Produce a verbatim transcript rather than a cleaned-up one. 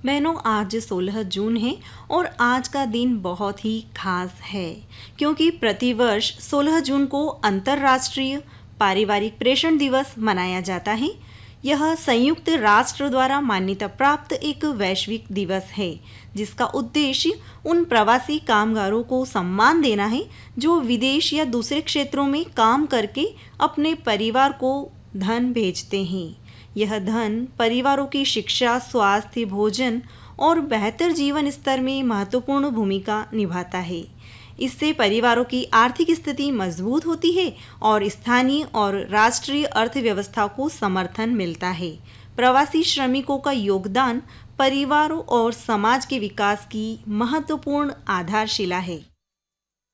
बहनों, आज सोलह जून है और आज का दिन बहुत ही खास है क्योंकि प्रतिवर्ष सोलह जून को अंतर्राष्ट्रीय पारिवारिक प्रेषण दिवस मनाया जाता है। यह संयुक्त राष्ट्र द्वारा मान्यता प्राप्त एक वैश्विक दिवस है जिसका उद्देश्य उन प्रवासी कामगारों को सम्मान देना है जो विदेश या दूसरे क्षेत्रों में काम करके अपने परिवार को धन भेजते हैं। यह धन परिवारों की शिक्षा, स्वास्थ्य, भोजन और बेहतर जीवन स्तर में महत्वपूर्ण भूमिका निभाता है। इससे परिवारों की आर्थिक स्थिति मजबूत होती है और स्थानीय और राष्ट्रीय अर्थव्यवस्था को समर्थन मिलता है। प्रवासी श्रमिकों का योगदान परिवारों और समाज के विकास की महत्वपूर्ण आधारशिला है।